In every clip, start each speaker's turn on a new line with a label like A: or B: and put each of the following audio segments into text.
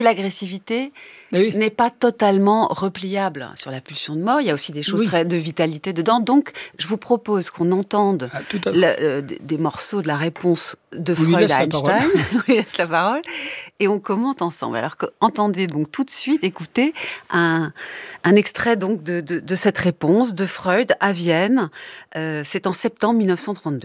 A: L'agressivité n'est pas totalement repliable sur la pulsion de mort. Il y a aussi des choses de vitalité dedans. Donc, je vous propose qu'on entende des morceaux de la réponse de Freud à Einstein. On lui laisse la parole. Et on commente ensemble. Alors, entendez donc tout de suite, écoutez un extrait donc de cette réponse de Freud à Vienne. C'est en septembre 1932.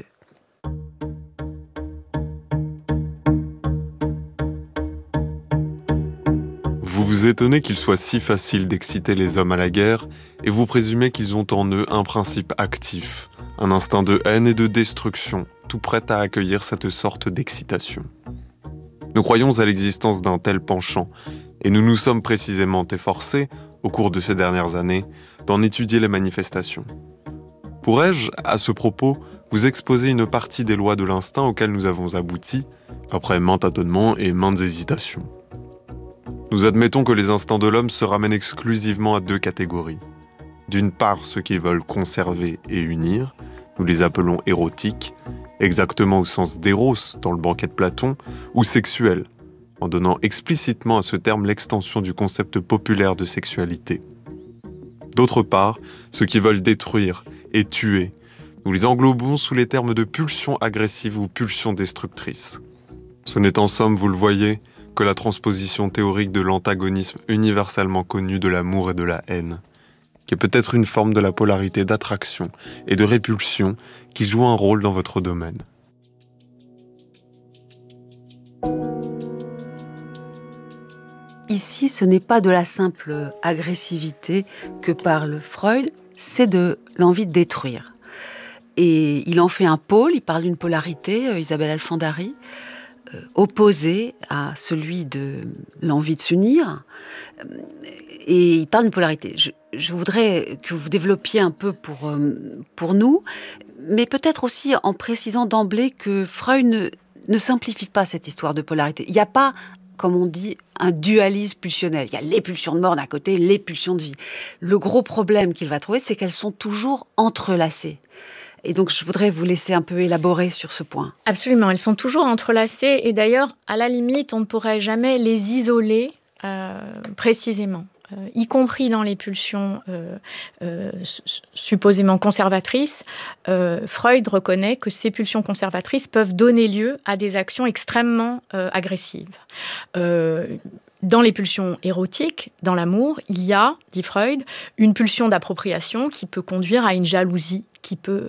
B: Vous vous étonnez qu'il soit si facile d'exciter les hommes à la guerre et vous présumez qu'ils ont en eux un principe actif, un instinct de haine et de destruction, tout prêt à accueillir cette sorte d'excitation. Nous croyons à l'existence d'un tel penchant et nous nous sommes précisément efforcés, au cours de ces dernières années, d'en étudier les manifestations. Pourrais-je, à ce propos, vous exposer une partie des lois de l'instinct auxquelles nous avons abouti, après maints tâtonnements et maintes hésitations. Nous admettons que les instincts de l'homme se ramènent exclusivement à deux catégories. D'une part, ceux qui veulent conserver et unir, nous les appelons érotiques, exactement au sens d'éros dans le banquet de Platon, ou sexuels, en donnant explicitement à ce terme l'extension du concept populaire de sexualité. D'autre part, ceux qui veulent détruire et tuer, nous les englobons sous les termes de pulsions agressives ou pulsions destructrices. Ce n'est en somme, vous le voyez, que la transposition théorique de l'antagonisme universellement connu de l'amour et de la haine, qui est peut-être une forme de la polarité d'attraction et de répulsion qui joue un rôle dans votre domaine.
A: Ici, ce n'est pas de la simple agressivité que parle Freud, c'est de l'envie de détruire. Et il en fait un pôle, il parle d'une polarité, Isabelle Alfandari, opposé à celui de l'envie de s'unir. Et il parle d'une polarité. Je voudrais que vous développiez un peu pour nous, mais peut-être aussi en précisant d'emblée que Freud ne simplifie pas cette histoire de polarité. Il n'y a pas, comme on dit, un dualisme pulsionnel. Il y a les pulsions de mort d'un côté, les pulsions de vie. Le gros problème qu'il va trouver, c'est qu'elles sont toujours entrelacées. Et donc, je voudrais vous laisser un peu élaborer sur ce point.
C: Absolument, elles sont toujours entrelacées. Et d'ailleurs, à la limite, on ne pourrait jamais les isoler précisément. Y compris dans les pulsions supposément conservatrices, Freud reconnaît que ces pulsions conservatrices peuvent donner lieu à des actions extrêmement agressives. Dans les pulsions érotiques, dans l'amour, il y a, dit Freud, une pulsion d'appropriation qui peut conduire à une jalousie, qui peut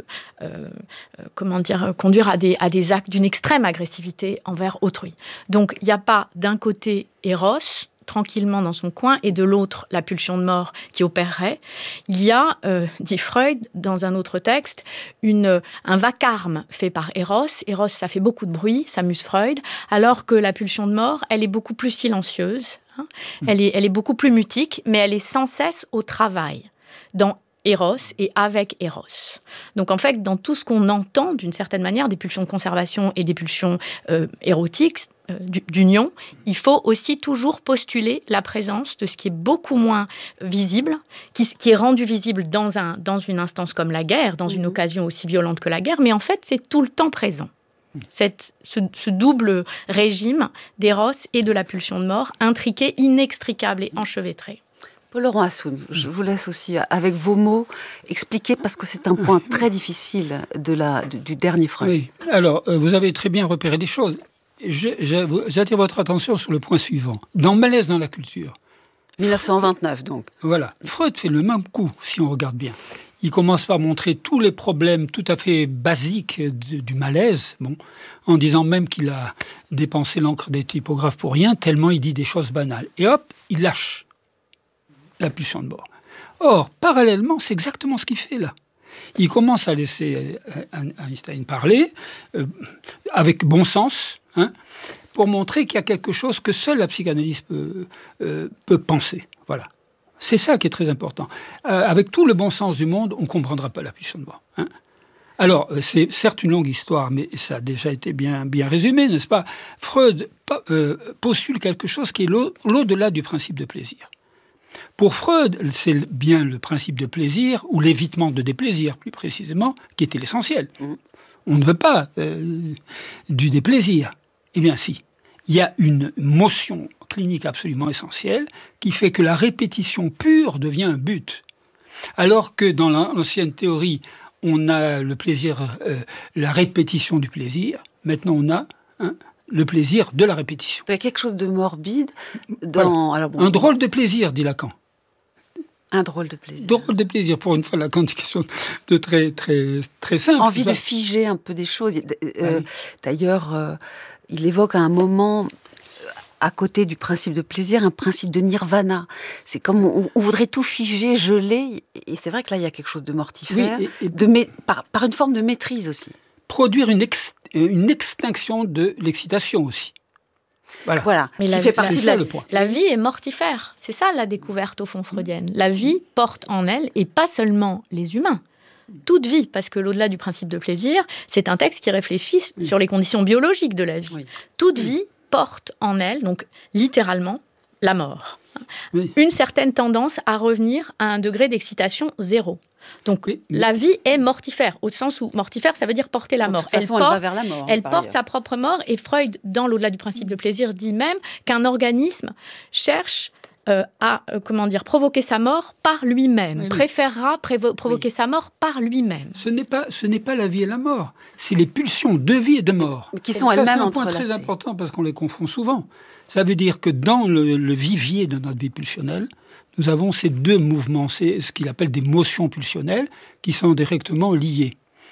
C: conduire à des actes d'une extrême agressivité envers autrui. Donc, il n'y a pas d'un côté Eros, tranquillement dans son coin, et de l'autre, la pulsion de mort qui opérerait. Il y a, dit Freud, dans un autre texte, un vacarme fait par Eros. Eros, ça fait beaucoup de bruit, ça amuse Freud, alors que la pulsion de mort, elle est beaucoup plus silencieuse, hein. Elle est beaucoup plus mutique, mais elle est sans cesse au travail, dans Eros et avec Eros. Donc en fait, dans tout ce qu'on entend, d'une certaine manière, des pulsions de conservation et des pulsions érotiques, d'union, il faut aussi toujours postuler la présence de ce qui est beaucoup moins visible, qui est rendu visible dans une instance comme la guerre, dans une occasion aussi violente que la guerre, mais en fait, c'est tout le temps présent. Ce double régime d'Eros et de la pulsion de mort, intriqué, inextricable et enchevêtré.
A: Paul-Laurent Assoun, je vous laisse aussi, avec vos mots, expliquer, parce que c'est un point très difficile du dernier Freud.
D: Oui, alors, vous avez très bien repéré des choses. J'attire votre attention sur le point suivant. Dans Malaise dans la culture.
A: 1929, donc.
D: Voilà. Freud fait le même coup, si on regarde bien. Il commence par montrer tous les problèmes tout à fait basiques du malaise, en disant même qu'il a dépensé l'encre des typographes pour rien, tellement il dit des choses banales. Et hop, il lâche la pulsion de mort. Or, parallèlement, c'est exactement ce qu'il fait là. Il commence à laisser Einstein parler avec bon sens, pour montrer qu'il y a quelque chose que seule la psychanalyse peut penser. Voilà. C'est ça qui est très important. Avec tout le bon sens du monde, on ne comprendra pas la pulsion de mort. Alors, c'est certes une longue histoire, mais ça a déjà été bien résumé, n'est-ce pas ? Freud postule quelque chose qui est l'au-delà du principe de plaisir. Pour Freud, c'est bien le principe de plaisir, ou l'évitement de déplaisir, plus précisément, qui était l'essentiel. On ne veut pas du déplaisir. Eh bien, si. il y a une motion clinique absolument essentielle qui fait que la répétition pure devient un but. Alors que dans l'ancienne théorie, on a le plaisir, la répétition du plaisir. Maintenant, on a le plaisir de la répétition.
A: Il y a quelque chose de morbide dans...
D: Voilà.
A: Alors bon,
D: un drôle de plaisir, dit Lacan.
A: Un drôle de plaisir.
D: Drôle de plaisir. Pour une fois, Lacan dit quelque chose de très, très, très simple.
A: Envie de figer un peu des choses. D'ailleurs, il évoque à un moment, à côté du principe de plaisir, un principe de nirvana. C'est comme on voudrait tout figer, geler. Et c'est vrai que là, il y a quelque chose de mortifère, par une forme de maîtrise aussi.
D: Produire une extinction de l'excitation aussi.
A: Voilà.
C: Mais
A: qui fait partie de la vie.
C: La vie est mortifère. C'est ça la découverte au fond freudienne. La vie porte en elle, et pas seulement les humains, toute vie, parce que l'au-delà du principe de plaisir, c'est un texte qui réfléchit sur les conditions biologiques de la vie. Oui. Toute vie porte en elle, donc littéralement, la mort. Oui. Une certaine tendance à revenir à un degré d'excitation zéro. Donc la vie est mortifère, au sens où mortifère, ça veut dire porter la mort.
A: De toute façon, elle va vers la mort.
C: Elle porte sa propre mort, et Freud, dans l'au-delà du principe de plaisir, dit même qu'un organisme cherche à provoquer sa mort par lui-même, préférera provoquer sa mort par lui-même.
D: Ce n'est pas la vie et la mort, c'est les pulsions de vie et de mort.
A: Qui sont elles-mêmes entrelacées.
D: C'est un point très important parce qu'on les confond souvent. Ça veut dire que dans le vivier de notre vie pulsionnelle, nous avons ces deux mouvements, c'est ce qu'il appelle des motions pulsionnelles, qui sont directement liées.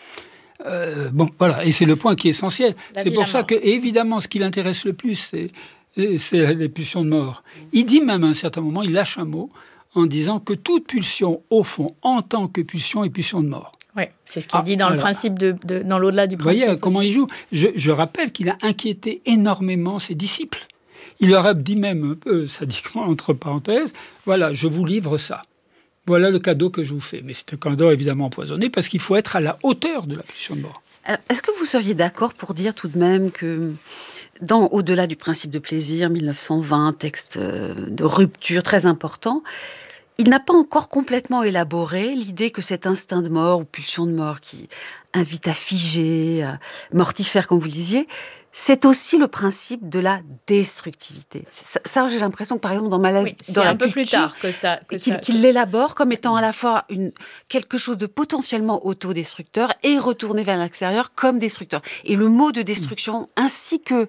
D: Et c'est le point qui est essentiel. C'est pour ça que, évidemment, ce qui l'intéresse le plus, c'est les pulsions de mort. Il dit même à un certain moment, il lâche un mot, en disant que toute pulsion, au fond, en tant que pulsion, est pulsion de mort.
C: Oui, c'est ce qu'il dit dans le principe dans l'au-delà du principe.
D: Vous voyez comment il joue. Je rappelle qu'il a inquiété énormément ses disciples. Il leur a dit même un peu sadiquement, entre parenthèses, voilà, je vous livre ça. Voilà le cadeau que je vous fais. Mais c'est un cadeau évidemment empoisonné parce qu'il faut être à la hauteur de la pulsion de mort.
A: Alors, est-ce que vous seriez d'accord pour dire tout de même que au-delà du principe de plaisir, 1920, texte de rupture très important, il n'a pas encore complètement élaboré l'idée que cet instinct de mort ou pulsion de mort qui invite à figer, mortifère comme vous le disiez, c'est aussi le principe de la destructivité. Ça j'ai l'impression que, par exemple, dans Malaise,
C: c'est un peu plus tard que ça.
A: Qu'il l'élabore comme étant à la fois quelque chose de potentiellement autodestructeur et retourné vers l'extérieur comme destructeur. Et le mot de destruction, ainsi que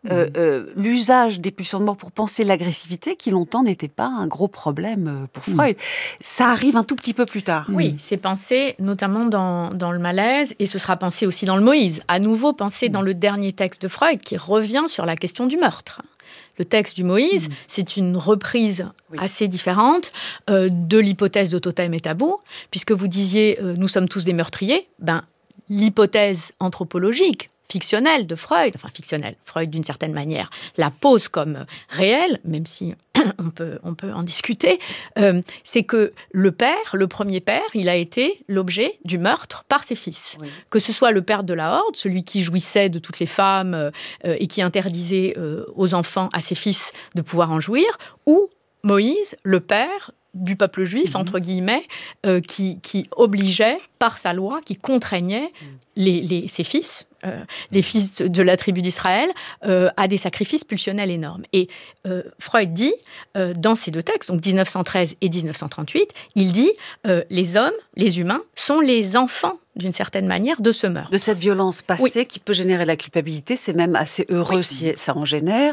A: l'usage des pulsions de mort pour penser l'agressivité, qui longtemps n'était pas un gros problème pour Freud. Ça arrive un tout petit peu plus tard.
C: Oui, c'est pensé notamment dans le Malaise, et ce sera pensé aussi dans le Moïse. À nouveau pensé dans le dernier texte de Freud, qui revient sur la question du meurtre. Le texte du Moïse, c'est une reprise assez différente de l'hypothèse de totem et tabou, puisque vous disiez « nous sommes tous des meurtriers », l'hypothèse anthropologique, fictionnelle de Freud, enfin fictionnelle, Freud d'une certaine manière la pose comme réelle, même si on peut en discuter, c'est que le père, le premier père, il a été l'objet du meurtre par ses fils. Oui. Que ce soit le père de la Horde, celui qui jouissait de toutes les femmes et qui interdisait aux enfants, à ses fils, de pouvoir en jouir, ou Moïse, le père du peuple juif, entre guillemets, qui obligeait par sa loi, qui contraignait ses fils, les fils de la tribu d'Israël, à des sacrifices pulsionnels énormes. Et Freud dit, dans ces deux textes, donc 1913 et 1938, il dit les hommes, les humains, sont les enfants d'une certaine manière de ce meurtre.
A: De cette violence passée qui peut générer la culpabilité, c'est même assez heureux si ça en génère.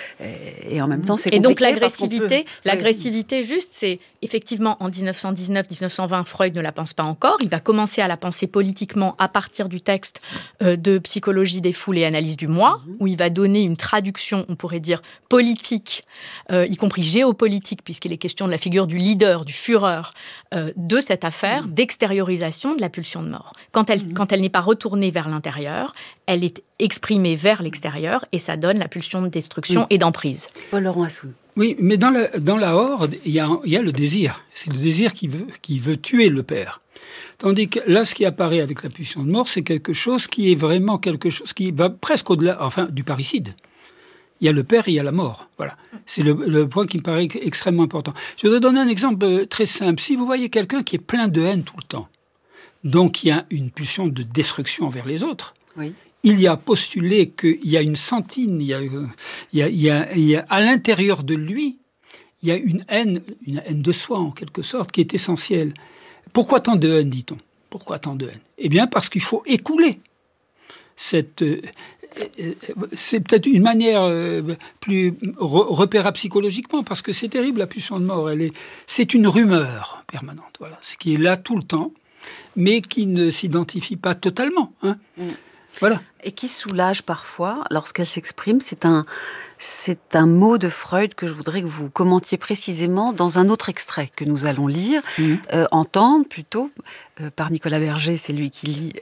A: Et en même temps, c'est compliqué.
C: Et donc l'agressivité juste, c'est effectivement en 1919-1920, Freud ne la pense pas encore. Il va commencer à la penser politiquement à partir du texte de Psychologie des foules et analyse du moi, où il va donner une traduction, on pourrait dire, politique, y compris géopolitique, puisqu'il est question de la figure du leader, du Führer, de cette affaire d'extériorisation de la pulsion de mort. Quand elle n'est pas retournée vers l'intérieur, elle est exprimée vers l'extérieur et ça donne la pulsion de destruction et d'emprise.
A: Paul-Laurent Assoun.
D: Oui, mais dans la horde, il y a le désir. C'est le désir qui veut tuer le père. Tandis que là, ce qui apparaît avec la pulsion de mort, c'est quelque chose qui est vraiment quelque chose qui va presque au-delà, du parricide. Il y a le père et il y a la mort. Voilà. C'est le point qui me paraît extrêmement important. Je voudrais donner un exemple très simple. Si vous voyez quelqu'un qui est plein de haine tout le temps, donc il y a une pulsion de destruction envers les autres, il y a postulé qu'il y a une sentine, il y a à l'intérieur de lui, il y a une haine de soi en quelque sorte, qui est essentielle. Pourquoi tant de haine, dit-on ? Pourquoi tant de haine ? Eh bien, parce qu'il faut écouler cette... c'est peut-être une manière plus repérable psychologiquement, parce que c'est terrible, la pulsion de mort. C'est une rumeur permanente, voilà, ce qui est là tout le temps, mais qui ne s'identifie pas totalement. Hein. Voilà.
A: Et qui soulage parfois lorsqu'elle s'exprime. C'est un mot de Freud que je voudrais que vous commentiez précisément dans un autre extrait que nous allons lire, entendre plutôt, par Nicolas Berger, c'est lui qui lit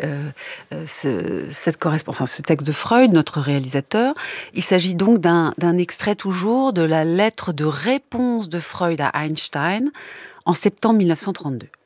A: ce texte de Freud, notre réalisateur. Il s'agit donc d'un extrait toujours de la lettre de réponse de Freud à Einstein en septembre 1932.